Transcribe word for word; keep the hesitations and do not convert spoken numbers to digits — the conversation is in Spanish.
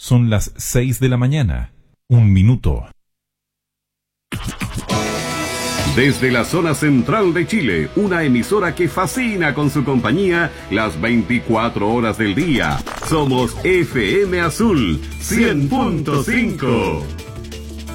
Son las seis de la mañana. Un minuto. Desde la zona central de Chile, una emisora que fascina con su compañía las veinticuatro horas del día. Somos F M Azul cien punto cinco.